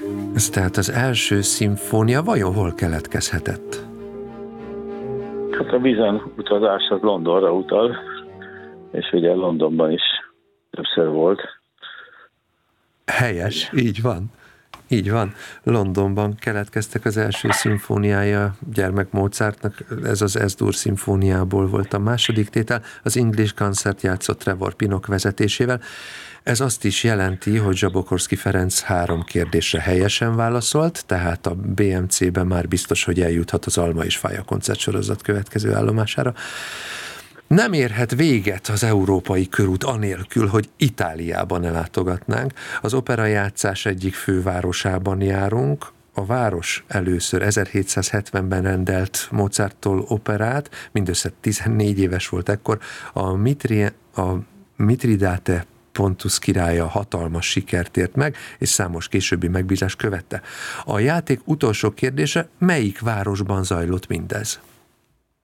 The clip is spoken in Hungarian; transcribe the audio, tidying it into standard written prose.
Ez tehát az első szimfónia vajon hol keletkezhetett? Hát a Bizan utazás az Londonra utal, és ugye Londonban is többször volt. Helyes, így van. Így van. Londonban keletkeztek az első szimfóniája gyermek Mozartnak, ez az S-dur szimfóniából volt a második tétel, az English Concert játszott Trevor Pinnock vezetésével. Ez azt is jelenti, hogy Zsabokorszky Ferenc 3 kérdésre helyesen válaszolt, tehát a BMC-ben már biztos, hogy eljuthat az Alma és Fája koncertsorozat következő állomására. Nem érhet véget az európai körút anélkül, hogy Itáliában ellátogatnánk. Az operajátszás egyik fővárosában járunk. A város először 1770-ben rendelt Mozarttól operát, mindössze 14 éves volt ekkor. A Mitridate Pontus királya hatalmas sikert ért meg, és számos későbbi megbízás követte. A játék utolsó kérdése, melyik városban zajlott mindez?